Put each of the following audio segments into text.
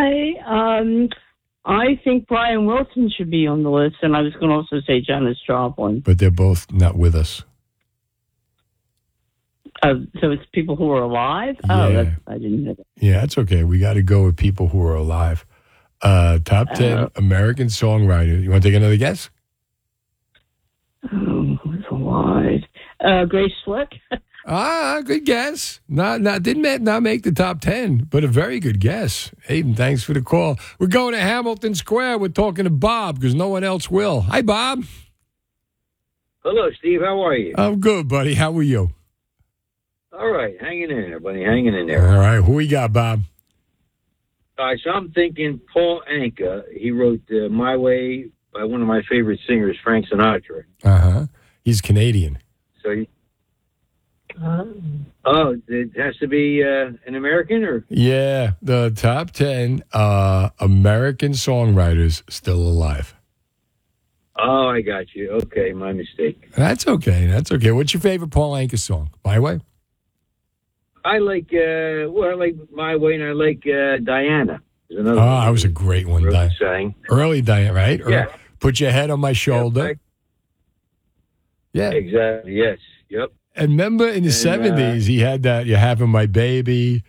I think Brian Wilson should be on the list, and I was going to also say Janis Joplin. But they're both not with us. So it's people who are alive? Yeah. I didn't know that. Yeah, that's okay. We got to go with people who are alive. Top 10 American songwriter. You want to take another guess? Who's alive? Grace Slick. Good guess. Didn't make the top 10, but a very good guess. Hayden, thanks for the call. We're going to Hamilton Square. We're talking to Bob because no one else will. Hi, Bob. Hello, Steve. How are you? I'm good, buddy. How are you? All right. Hanging in there, buddy. Hanging in there. All right. Who we got, Bob? All right. So I'm thinking Paul Anka. He wrote My Way by one of my favorite singers, Frank Sinatra. Uh-huh. He's Canadian. So it has to be an American, or? Yeah, the top 10 American songwriters still alive. Oh, I got you. Okay, my mistake. That's okay. What's your favorite Paul Anka song? My Way? I like My Way, and I like Diana. That was a great one. Sang. Early Diana, right? Yeah. Put your head on my shoulder. Yeah. Exactly. Yes. Yep. And remember in the 70s, he had that, You're Having My Baby.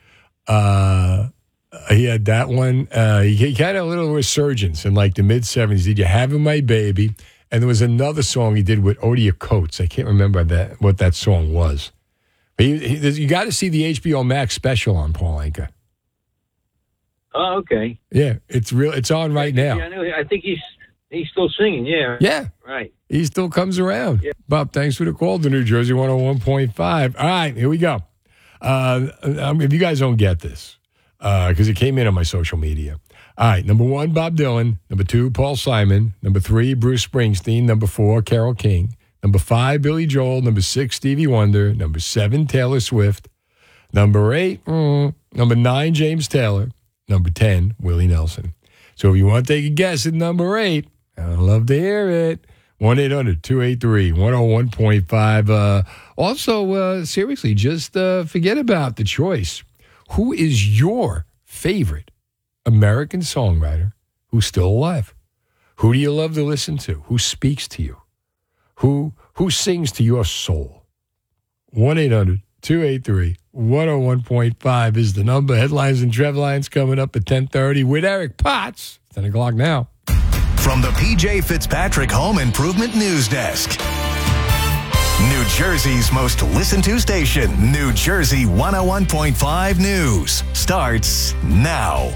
He had that one. He had a little resurgence in like the mid-70s. Did You Having My Baby? And there was another song he did with Odia Coates. I can't remember what that song was. But you got to see the HBO Max special on Paul Anka. Oh, okay. Yeah, it's real. It's on right now. Yeah, I think he's still singing. Yeah. Yeah. Right. He still comes around. Yeah. Bob, thanks for the call to New Jersey 101.5. All right, here we go. If you guys don't get this, because it came in on my social media. All right, number 1, Bob Dylan. Number 2, Paul Simon. Number 3, Bruce Springsteen. Number 4, Carole King. Number 5, Billy Joel. Number 6, Stevie Wonder. Number 7, Taylor Swift. Number 8, number 9, James Taylor. Number 10, Willie Nelson. So if you want to take a guess at number 8, I'd love to hear it. 1-800-283-101.5. Also, seriously, just forget about the choice. Who is your favorite American songwriter who's still alive? Who do you love to listen to? Who speaks to you? Who sings to your soul? 1-800-283-101.5 is the number. Headlines and Trevlines coming up at 10:30 with Eric Potts. 10 o'clock now. From the P.J. Fitzpatrick Home Improvement News Desk. New Jersey's most listened to station, New Jersey 101.5 News, starts now.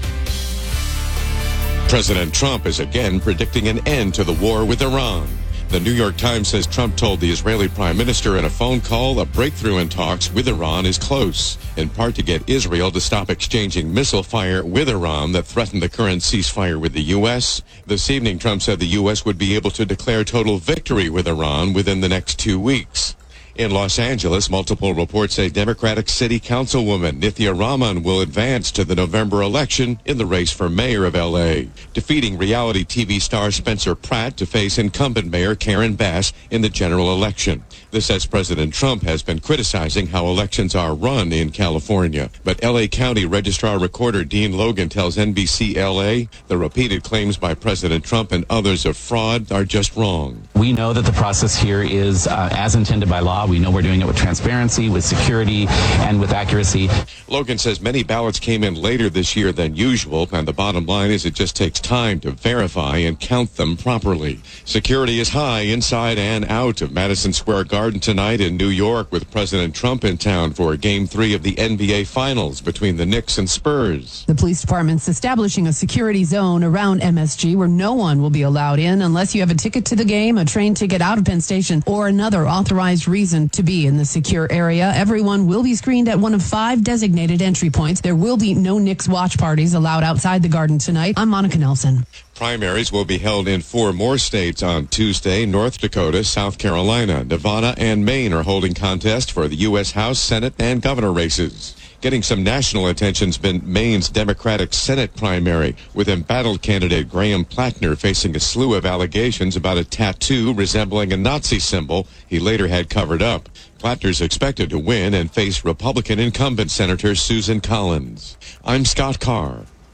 President Trump is again predicting an end to the war with Iran. The New York Times says Trump told the Israeli prime minister in a phone call a breakthrough in talks with Iran is close, in part to get Israel to stop exchanging missile fire with Iran that threatened the current ceasefire with the U.S. This evening, Trump said the U.S. would be able to declare total victory with Iran within the next 2 weeks. In Los Angeles, multiple reports say Democratic City Councilwoman Nithya Raman will advance to the November election in the race for mayor of L.A., defeating reality TV star Spencer Pratt to face incumbent Mayor Karen Bass in the general election. This as President Trump has been criticizing how elections are run in California. But L.A. County Registrar Recorder Dean Logan tells NBC L.A. the repeated claims by President Trump and others of fraud are just wrong. We know that the process here is as intended by law. We know we're doing it with transparency, with security, and with accuracy. Logan says many ballots came in later this year than usual, and the bottom line is it just takes time to verify and count them properly. Security is high inside and out of Madison Square Garden tonight in New York, with President Trump in town for Game 3 of the NBA Finals between the Knicks and Spurs. The police department's establishing a security zone around MSG where no one will be allowed in unless you have a ticket to the game, a train ticket out of Penn Station, or another authorized reason to be in the secure area. Everyone will be screened at one of 5 designated entry points. There will be no Knicks watch parties allowed outside the Garden tonight. I'm Monica Nelson. Primaries will be held in 4 more states on Tuesday. North Dakota, South Carolina, Nevada, and Maine are holding contests for the U.S. House, Senate, and governor races. Getting some national attention's been Maine's Democratic Senate primary, with embattled candidate Graham Plattner facing a slew of allegations about a tattoo resembling a Nazi symbol he later had covered up. Plattner's expected to win and face Republican incumbent Senator Susan Collins. I'm Scott Carr.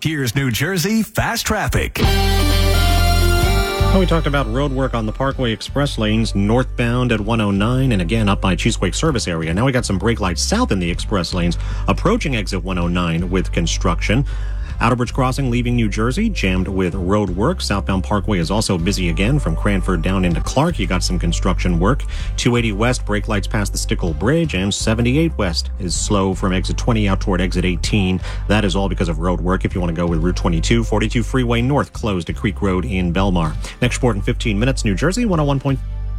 Here's New Jersey Fast Traffic. We talked about road work on the Parkway Express lanes northbound at 109 and again up by Chesapeake Service area. Now we got some brake lights south in the express lanes approaching exit 109 with construction. Outerbridge Crossing leaving New Jersey, jammed with road work. Southbound Parkway is also busy again from Cranford down into Clark. You got some construction work. 280 West, brake lights past the Stickle Bridge, and 78 West is slow from exit 20 out toward exit 18. That is all because of road work. If you want to go with Route 22, 42 Freeway North closed at Creek Road in Belmar. Next report in 15 minutes, New Jersey 101.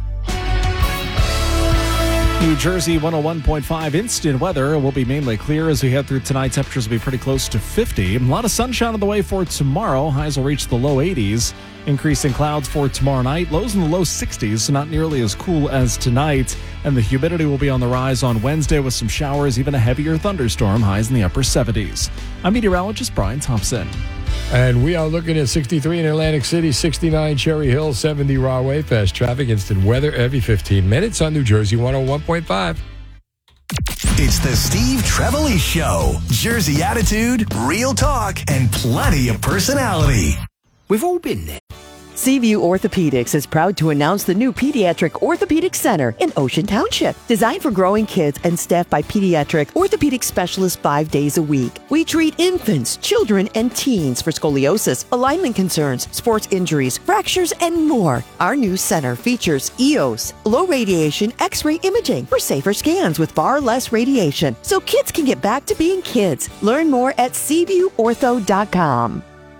New Jersey 101.5 instant weather will be mainly clear as we head through tonight. Temperatures will be pretty close to 50. A lot of sunshine on the way for tomorrow. Highs will reach the low 80s. Increasing clouds for tomorrow night. Lows in the low 60s, so not nearly as cool as tonight. And the humidity will be on the rise on Wednesday with some showers, even a heavier thunderstorm. Highs in the upper 70s. I'm meteorologist Brian Thompson. And we are looking at 63 in Atlantic City, 69 Cherry Hill, 70 Rahway. Fast traffic, instant weather every 15 minutes on New Jersey 101.5. It's the Steve Trevelise Show. Jersey attitude, real talk, and plenty of personality. We've all been there. Seaview Orthopedics is proud to announce the new Pediatric Orthopedic Center in Ocean Township. Designed for growing kids and staffed by pediatric orthopedic specialists 5 days a week. We treat infants, children, and teens for scoliosis, alignment concerns, sports injuries, fractures, and more. Our new center features EOS, low radiation X-ray imaging for safer scans with far less radiation, so kids can get back to being kids. Learn more at SeaviewOrtho.com.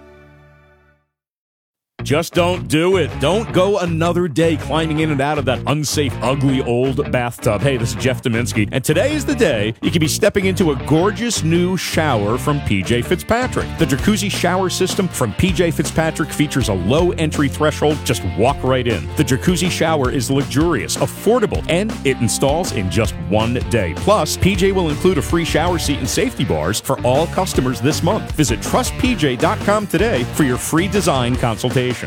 Just don't do it. Don't go another day climbing in and out of that unsafe, ugly, old bathtub. Hey, this is Jeff Dominski, and today is the day you can be stepping into a gorgeous new shower from PJ Fitzpatrick. The jacuzzi shower system from PJ Fitzpatrick features a low entry threshold. Just walk right in. The jacuzzi shower is luxurious, affordable, and it installs in just 1 day. Plus, PJ will include a free shower seat and safety bars for all customers this month. Visit trustpj.com today for your free design consultation.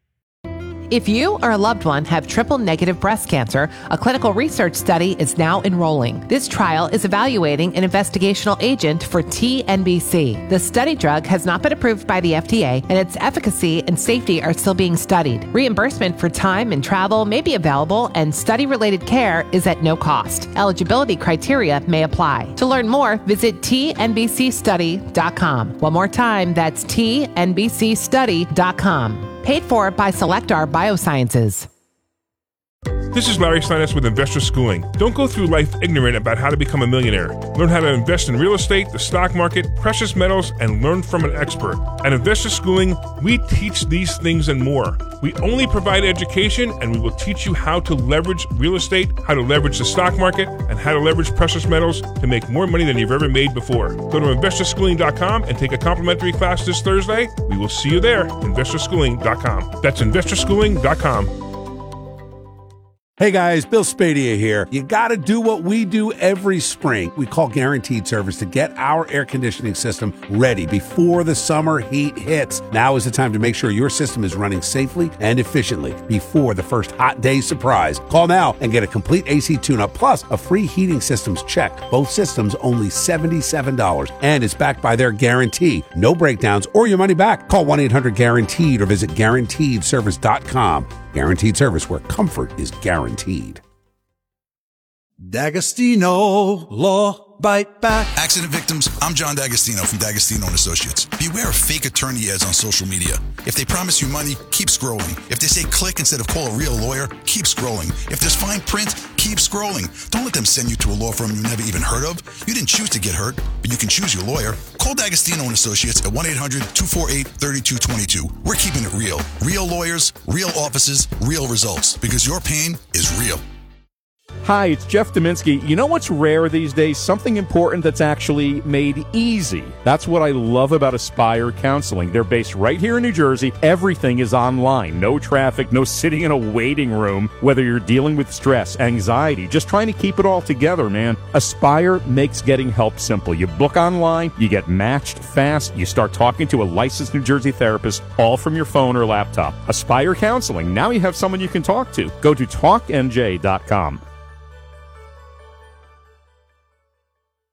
If you or a loved one have triple-negative breast cancer, a clinical research study is now enrolling. This trial is evaluating an investigational agent for TNBC. The study drug has not been approved by the FDA, and its efficacy and safety are still being studied. Reimbursement for time and travel may be available, and study-related care is at no cost. Eligibility criteria may apply. To learn more, visit tnbcstudy.com. One more time, that's tnbcstudy.com. Paid for by Selectar Biosciences. This is Larry Steinitz with Investor Schooling. Don't go through life ignorant about how to become a millionaire. Learn how to invest in real estate, the stock market, precious metals, and learn from an expert. At Investor Schooling, we teach these things and more. We only provide education, and we will teach you how to leverage real estate, how to leverage the stock market, and how to leverage precious metals to make more money than you've ever made before. Go to investorschooling.com and take a complimentary class this Thursday. We will see you there. Investorschooling.com. That's investorschooling.com. Hey guys, Bill Spadia here. You gotta do what we do every spring. We call Guaranteed Service to get our air conditioning system ready before the summer heat hits. Now is the time to make sure your system is running safely and efficiently before the first hot day surprise. Call now and get a complete AC tune-up plus a free heating systems check. Both systems only $77 and it's backed by their guarantee. No breakdowns or your money back. Call 1-800-GUARANTEED or visit GuaranteedService.com. Guaranteed Service, where comfort is guaranteed. D'Agostino Law Bite Back. Accident victims, I'm John D'Agostino from D'Agostino & Associates. Beware of fake attorney ads on social media. If they promise you money, keep scrolling. If they say click instead of call a real lawyer, keep scrolling. If there's fine print, keep scrolling. Don't let them send you to a law firm you never even heard of. You didn't choose to get hurt, but you can choose your lawyer. Call D'Agostino & Associates at 1-800-248-3222. We're keeping it real. Real lawyers, real offices, real results. Because your pain is real. Hi, it's Jeff Dominski. You know what's rare these days? Something important that's actually made easy. That's what I love about Aspire Counseling. They're based right here in New Jersey. Everything is online. No traffic, no sitting in a waiting room. Whether you're dealing with stress, anxiety, just trying to keep it all together, man. Aspire makes getting help simple. You book online, you get matched fast, you start talking to a licensed New Jersey therapist, all from your phone or laptop. Aspire Counseling. Now you have someone you can talk to. Go to talknj.com.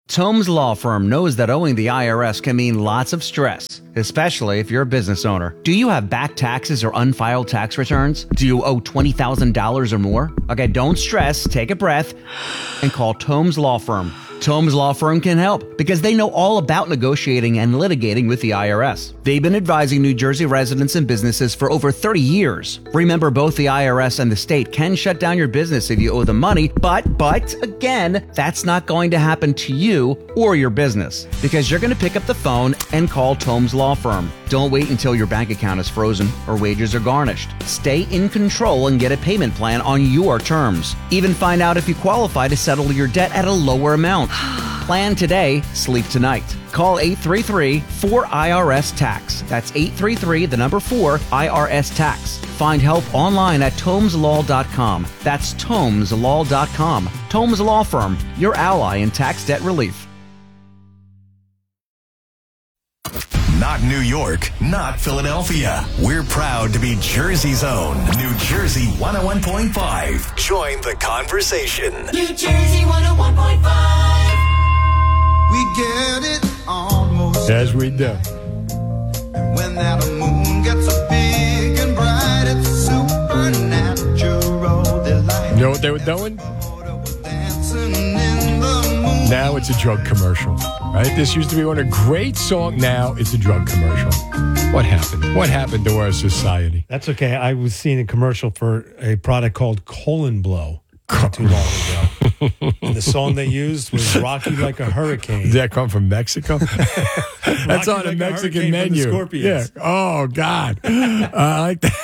Tomes Law Firm knows that owing the IRS can mean lots of stress, especially if you're a business owner. Do you have back taxes or unfiled tax returns? Do you owe $20,000 or more? Okay, don't stress, take a breath, and call Tomes Law Firm. Tomes Law Firm can help because they know all about negotiating and litigating with the IRS. They've been advising New Jersey residents and businesses for over 30 years. Remember, both the IRS and the state can shut down your business if you owe them money, but again, that's not going to happen to you or your business because you're going to pick up the phone and call Tomes Law Firm. Don't wait until your bank account is frozen or wages are garnished. Stay in control and get a payment plan on your terms. Even find out if you qualify to settle your debt at a lower amount. Plan today, sleep tonight. Call 833-4IRS-TAX. That's 833-4-IRS-TAX. Find help online at TomesLaw.com. That's TomesLaw.com. Tomes Law Firm, your ally in tax debt relief. Not New York, not Philadelphia. We're proud to be Jersey's own New Jersey 101.5. Join the conversation. New Jersey 101.5. We get it almost. As we do. And when that moon gets so big and bright, it's supernatural delight. You know what they were doing? Now it's a drug commercial, right? This used to be one of a great song. Now it's a drug commercial. What happened? What happened to our society? That's okay. I was seeing a commercial for a product called Colon Blow not too long ago. And the song they used was Rocky Like a Hurricane. Did that come from Mexico? That's on a Mexican menu. Yeah. Oh, God. I like that.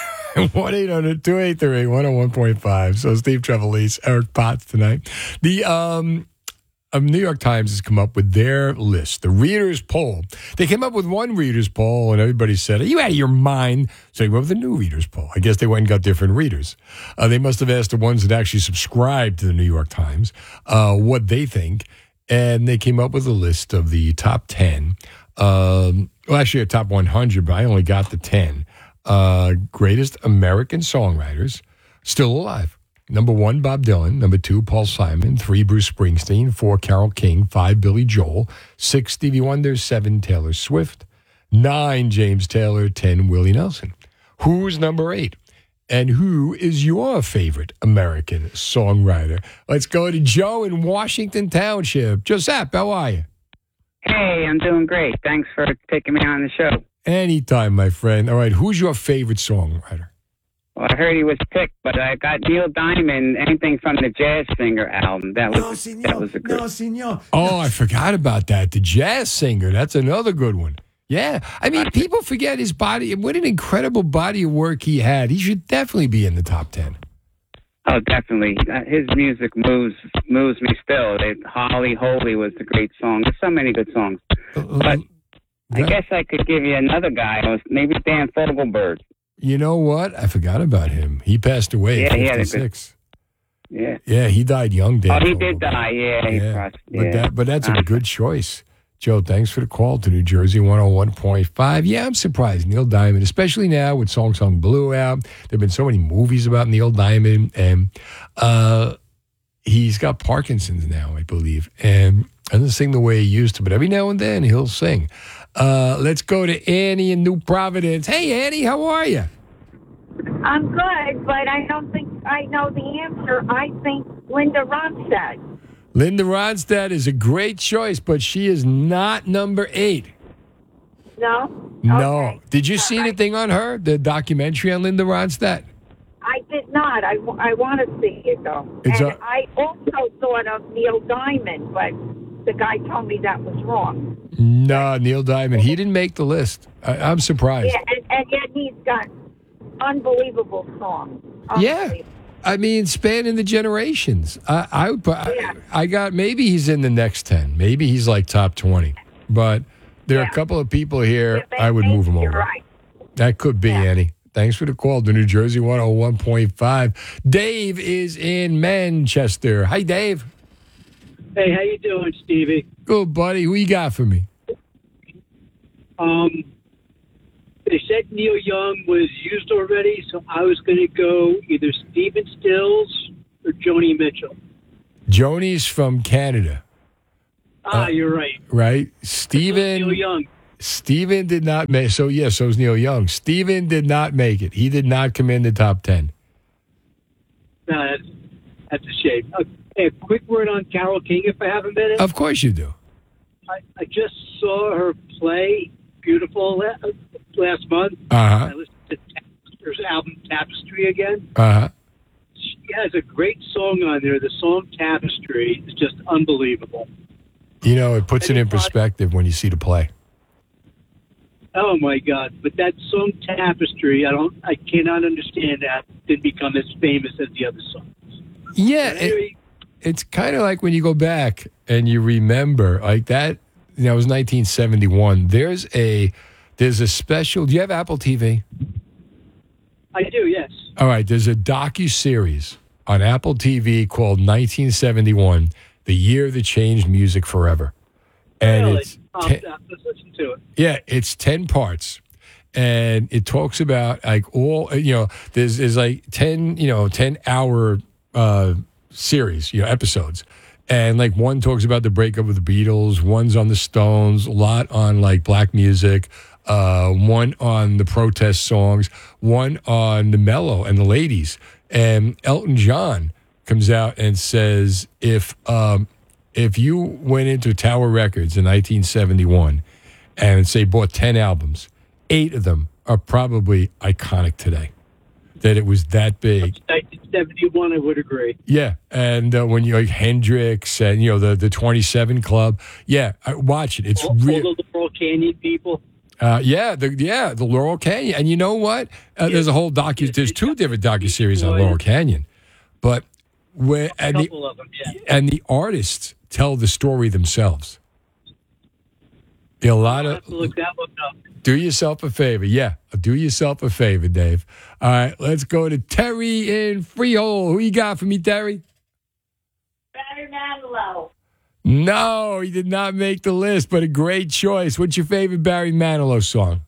1-800-283-101.5. So Steve Trevelise, Eric Potts tonight. The New York Times has come up with their list, the readers' poll. They came up with one readers' poll, and everybody said, "Are you out of your mind?" So they went with the new readers' poll. I guess they went and got different readers. They must have asked the ones that actually subscribe to the New York Times what they think, and they came up with a list of the top 10. Well, actually, a top 100, but I only got the 10 greatest American songwriters still alive. Number 1, Bob Dylan. Number 2, Paul Simon. 3, Bruce Springsteen. 4, Carole King. 5, Billy Joel. 6, Stevie Wonder. 7, Taylor Swift. 9, James Taylor. 10, Willie Nelson. Who's number 8? And who is your favorite American songwriter? Let's go to Joe in Washington Township. Giuseppe, how are you? Hey, I'm doing great. Thanks for taking me on the show. Anytime, my friend. All right, who's your favorite songwriter? Well, I heard he was picked, but I got Neil Diamond, anything from the Jazz Singer album. That was a good. No, senor. Oh, I forgot about that. The Jazz Singer. That's another good one. Yeah. I mean, people forget his body. What an incredible body of work he had. He should definitely be in the top 10. Oh, definitely. His music moves me still. Holly Holy was a great song. There's so many good songs. But I guess I could give you another guy. Maybe Dan Fogelberg. You know what? I forgot about him. He passed away at 56. Yeah, he died young, Dan. Oh, he did die. Yeah. But that's a good choice. Joe, thanks for the call to New Jersey 101.5. Yeah, I'm surprised. Neil Diamond, especially now with Song Song Blue out. There have been so many movies about Neil Diamond. And he's got Parkinson's now, I believe. And doesn't sing the way he used to, but every now and then he'll sing. Let's go to Annie in New Providence. Hey, Annie, how are you? I'm good, but I don't think I know the answer. I think Linda Ronstadt. Linda Ronstadt is a great choice, but she is not number 8. No? No. Okay. Did you see anything on her, the documentary on Linda Ronstadt? I did not. I want to see it, though. I also thought of Neil Diamond, but the guy told me that was wrong. No, Neil Diamond. He didn't make the list. I'm surprised. Yeah, and yet he's got unbelievable songs. Yeah. I mean, spanning the generations. I got, maybe he's in the next 10. Maybe he's like top 20. But there are a couple of people here, I would move him over. Right. That could be, Annie. Thanks for the call to New Jersey 101.5. Dave is in Manchester. Hi, Dave. Hey, how you doing, Stevie? Good, buddy. Who you got for me? They said Neil Young was used already, so I was going to go either Stephen Stills or Joni Mitchell. Joni's from Canada. You're right. Right? Steven. Neil Young. Steven did not make. So is Neil Young. Steven did not make it. He did not come in the top 10. No, that's a shame. Okay, a quick word on Carole King, if I have a minute. Of course you do. I just saw her play Beautiful last month. Uh-huh. I listened to her album Tapestry again. Uh-huh. She has a great song on there. The song Tapestry is just unbelievable. You know, it puts it in perspective when you see the play. Oh my God! But that song Tapestry, I cannot understand that it didn't become as famous as the other songs. Yeah, it's kind of like when you go back and you remember like that. You know, it was 1971. There's a special. Do you have Apple TV? I do, yes. All right. There's a docuseries on Apple TV called 1971, the year that changed music forever, and really? it's Let's listen to it. Yeah, it's 10 parts. And it talks about like all, there's like 10-hour series, episodes. And like one talks about the breakup of the Beatles, one's on the Stones, a lot on like black music, one on the protest songs, one on the mellow and the ladies. And Elton John comes out and says, if you went into Tower Records in 1971 and say bought 10 albums, 8 of them are probably iconic today. That it was that big. 1971, I would agree. Yeah, and when you like Hendrix and the 27 Club, watch it. It's real. All the Laurel Canyon people. The Laurel Canyon, and you know what? There's a whole there's 2 different docuseries on Laurel Canyon, but and the artists tell the story themselves. A lot of look that one up. Do yourself a favor. Yeah, do yourself a favor, Dave. All right, let's go to Terry in Freehold. Who you got for me, Terry? Barry Manilow. No, he did not make the list, but a great choice. What's your favorite Barry Manilow song?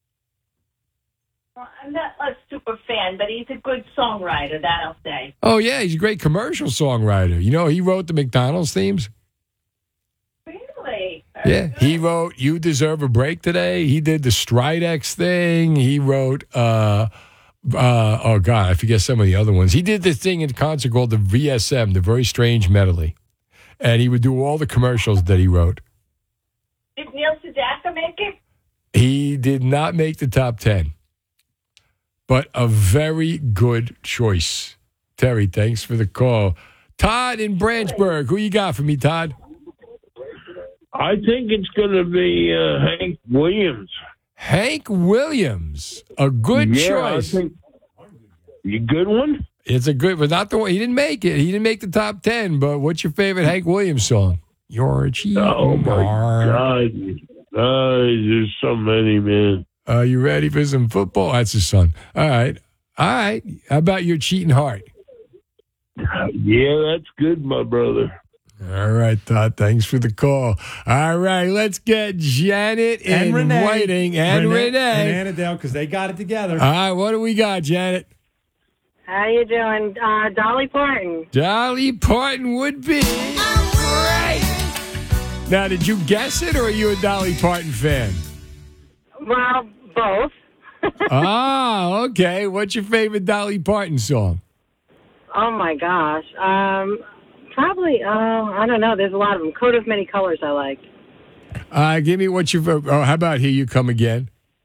Well, I'm not a super fan, but he's a good songwriter, that I'll say. Oh, yeah, he's a great commercial songwriter. He wrote the McDonald's themes. Really? Yeah, he wrote You Deserve a Break Today. He did the Stridex thing. He wrote, oh, God, I forget some of the other ones. He did this thing in concert called the VSM, the Very Strange Medley. And he would do all the commercials that he wrote. Did Neil Sedaka make it? He did not make the top 10. But a very good choice. Terry, thanks for the call. Todd in Branchburg. Who you got for me, Todd? I think it's going to be Hank Williams. Hank Williams. A good choice. I think you good one? It's a good, but not the one. He didn't make it. He didn't make the top 10, but what's your favorite Hank Williams song? You're a cheating Oh, my heart. God. There's so many, man. Are you ready for some football? That's his son. All right. How about your cheating heart? Yeah, that's good, my brother. All right, Todd. Thanks for the call. All right, let's get Janet in Whiting and Renee. And Annandale, because they got it together. All right, what do we got, Janet? How you doing? Dolly Parton. Dolly Parton would be great. Now, did you guess it, or are you a Dolly Parton fan? Well, both. Okay. What's your favorite Dolly Parton song? Oh, my gosh. Probably, I don't know. There's a lot of them. Coat of Many Colors I like. Give me what you've... how about Here You Come Again?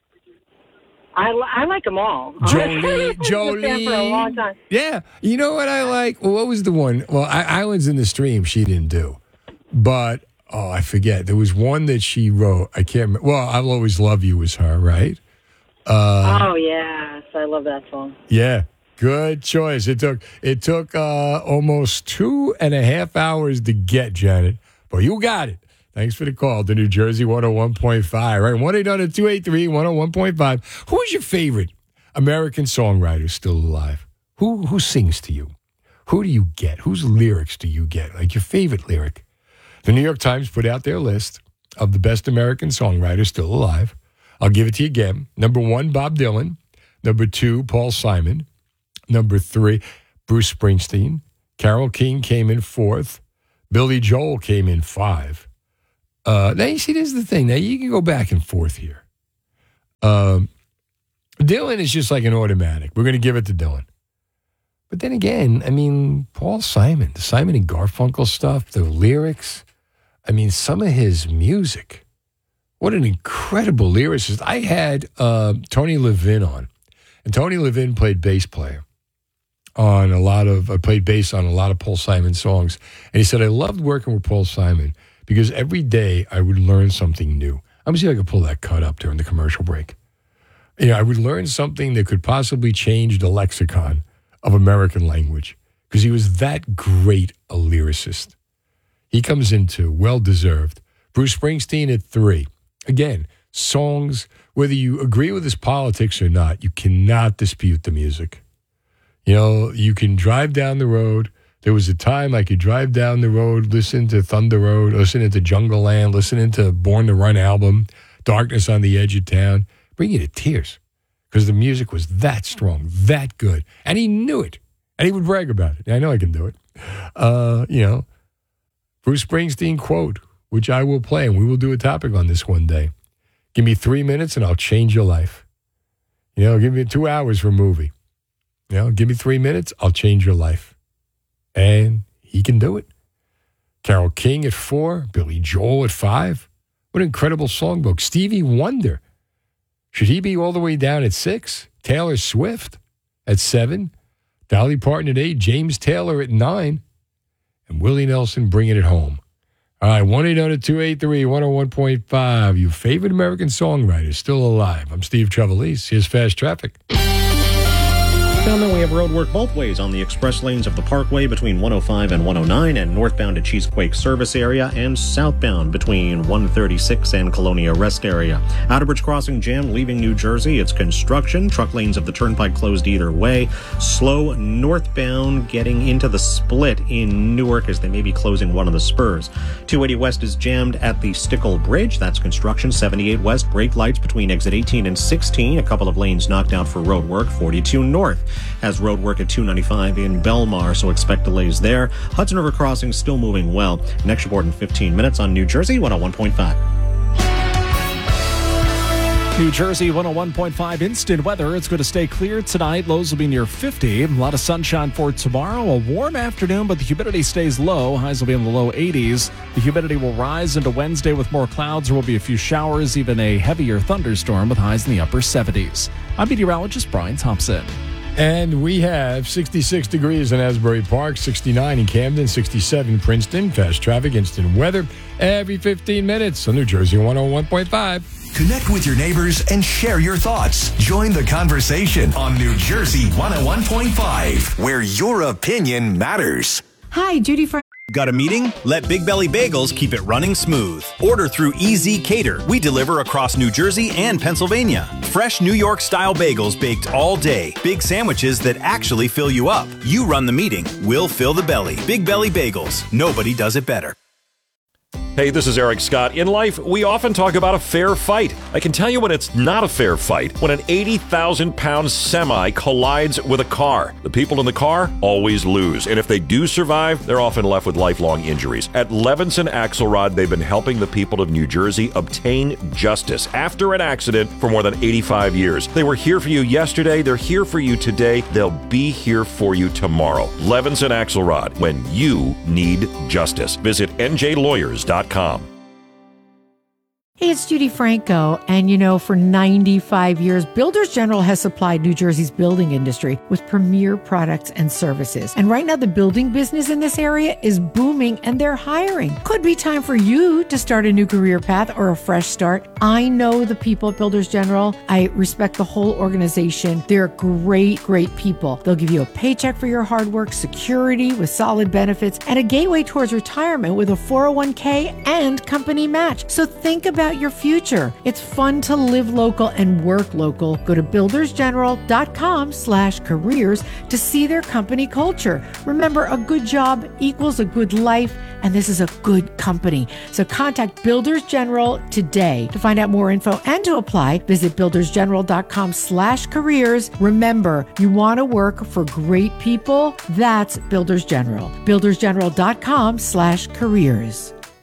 I like them all. Jolie. For a long time. Yeah. You know what I like? Well, what was the one? Well, Islands in the Stream she didn't do. But, I forget. There was one that she wrote. I can't remember. Well, I'll Always Love You was her, right? Oh, yes. I love that song. Yeah. Good choice. It took almost 2.5 hours to get, Janet. But you got it. Thanks for the call to New Jersey 101.5. Right, 1-800-283-101.5. Who is your favorite American songwriter still alive? Who sings to you? Who do you get? Whose lyrics do you get? Like your favorite lyric? The New York Times put out their list of the best American songwriters still alive. I'll give it to you again. Number 1, Bob Dylan. Number 2, Paul Simon. Number 3, Bruce Springsteen. Carole King came in 4th. Billy Joel came in 5. Now, you see, this is the thing. Now, you can go back and forth here. Dylan is just like an automatic. We're going to give it to Dylan. But then again, I mean, Paul Simon, the Simon and Garfunkel stuff, the lyrics, I mean, some of his music. What an incredible lyricist. I had Tony Levin on, and Tony Levin played bass player on played bass on a lot of Paul Simon songs. And he said, I loved working with Paul Simon because every day I would learn something new. I'm going to see if I can pull that cut up during the commercial break. I would learn something that could possibly change the lexicon of American language because he was that great a lyricist. He comes into well-deserved. Bruce Springsteen at 3. Again, songs, whether you agree with his politics or not, you cannot dispute the music. You can drive down the road. There was a time I could drive down the road, listen to Thunder Road, listening to Jungle Land, listening to Born to Run album, Darkness on the Edge of Town, bring you to tears because the music was that strong, that good. And he knew it. And he would brag about it. I know I can do it. Bruce Springsteen quote, which I will play, and we will do a topic on this one day. Give me 3 minutes and I'll change your life. Give me 2 hours for a movie. Give me 3 minutes, I'll change your life. And he can do it. Carole King at 4, Billy Joel at 5. What an incredible songbook. Stevie Wonder. Should he be all the way down at 6? Taylor Swift at 7. Dolly Parton at 8. James Taylor at 9. And Willie Nelson bringing it home. All right, 1-800-283-101.5. Your favorite American songwriter still alive. I'm Steve Trevelise. Here's Fast Traffic. Gentlemen, we have road work both ways on the express lanes of the Parkway between 105 and 109 and northbound at Cheesequake Service Area and southbound between 136 and Colonia Rest Area. Outerbridge Crossing jammed leaving New Jersey. It's construction. Truck lanes of the turnpike closed either way. Slow northbound getting into the split in Newark as they may be closing one of the spurs. 280 West is jammed at the Stickle Bridge. That's construction. 78 West, brake lights between exit 18 and 16. A couple of lanes knocked out for road work. 42 North has road work at 295 in Belmar, so expect delays there. Hudson River Crossing still moving well. Next report in 15 minutes on New Jersey 101.5. New Jersey 101.5 instant weather. It's going to stay clear tonight. Lows will be near 50. A lot of sunshine for tomorrow. A warm afternoon, but the humidity stays low. Highs will be in the low 80s. The humidity will rise into Wednesday with more clouds. There will be a few showers, even a heavier thunderstorm with highs in the upper 70s. I'm meteorologist Brian Thompson. And we have 66 degrees in Asbury Park, 69 in Camden, 67 Princeton. Fast traffic, instant weather every 15 minutes on New Jersey 101.5. Connect with your neighbors and share your thoughts. Join the conversation on New Jersey 101.5, where your opinion matters. Hi, Judy from... Got a meeting? Let Big Belly Bagels keep it running smooth. Order through EZ Cater. We deliver across New Jersey and Pennsylvania. Fresh New York-style bagels baked all day. Big sandwiches that actually fill you up. You run the meeting. We'll fill the belly. Big Belly Bagels. Nobody does it better. Hey, this is Eric Scott. In life, we often talk about a fair fight. I can tell you when it's not a fair fight, when an 80,000-pound semi collides with a car. The people in the car always lose, and if they do survive, they're often left with lifelong injuries. At Levinson Axelrod, they've been helping the people of New Jersey obtain justice after an accident for more than 85 years. They were here for you yesterday, they're here for you today, they'll be here for you tomorrow. Levinson Axelrod, when you need justice. Visit njlawyers.com. Hey, it's Judy Franco, and for 95 years, Builders General has supplied New Jersey's building industry with premier products and services. And right now, the building business in this area is booming, and they're hiring. Could be time for you to start a new career path or a fresh start. I know the people at Builders General. I respect the whole organization. They're great, great people. They'll give you a paycheck for your hard work, security with solid benefits, and a gateway towards retirement with a 401k and company match. So think about your future. It's fun to live local and work local. Go to buildersgeneral.com/careers to see their company culture. Remember, a good job equals a good life, and this is a good company. So contact Builders General today. To find out more info and to apply, visit buildersgeneral.com/careers. Remember, you want to work for great people? That's Builders General. buildersgeneral.com/careers.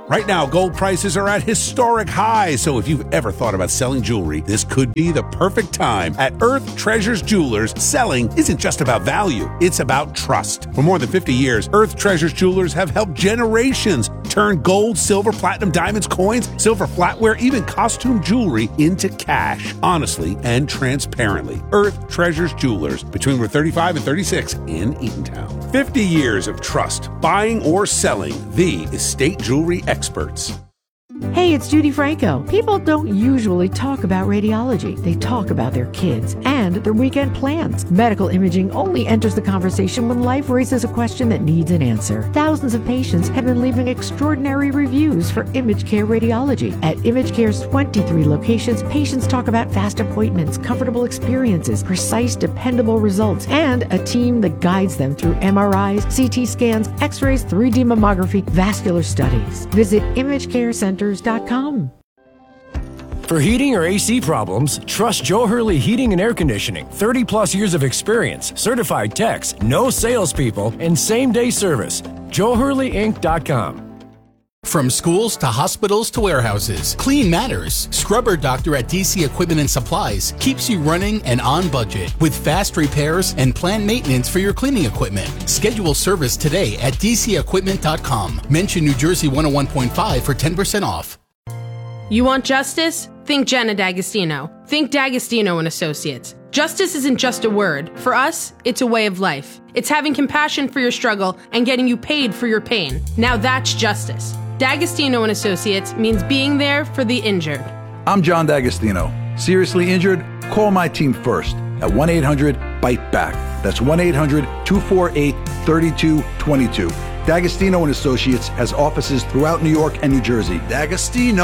Right now, gold prices are at historic highs, so if you've ever thought about selling jewelry, this could be the perfect time. At Earth Treasures Jewelers, selling isn't just about value, it's about trust. For more than 50 years, Earth Treasures Jewelers have helped generations turn gold, silver, platinum, diamonds, coins, silver flatware, even costume jewelry into cash, honestly and transparently. Earth Treasures Jewelers, between Route 35 and 36 in Eatontown. 50 years of trust, buying or selling, the estate jewelry experts. Hey, it's Judy Franco. People don't usually talk about radiology. They talk about their kids and their weekend plans. Medical imaging only enters the conversation when life raises a question that needs an answer. Thousands of patients have been leaving extraordinary reviews for ImageCare Radiology. At ImageCare's 23 locations, patients talk about fast appointments, comfortable experiences, precise, dependable results, and a team that guides them through MRIs, CT scans, X-rays, 3D mammography, vascular studies. Visit ImageCareCenters.com. For heating or AC problems, trust Joe Hurley Heating and Air Conditioning. 30 plus years of experience, certified techs, no salespeople, and same-day service. JoeHurleyInc.com. From schools to hospitals to warehouses, Clean Matters. Scrubber Doctor at DC Equipment and Supplies keeps you running and on budget with fast repairs and planned maintenance for your cleaning equipment. Schedule service today at DCEquipment.com. Mention New Jersey 101.5 for 10% off. You want justice? Think Jenna D'Agostino. Think D'Agostino and Associates. Justice isn't just a word. For us, it's a way of life. It's having compassion for your struggle and getting you paid for your pain. Now that's justice. D'Agostino and Associates means being there for the injured. I'm John D'Agostino. Seriously injured? Call my team first at 1-800-BITE-BACK. That's 1-800-248-3222. D'Agostino and Associates has offices throughout New York and New Jersey. D'Agostino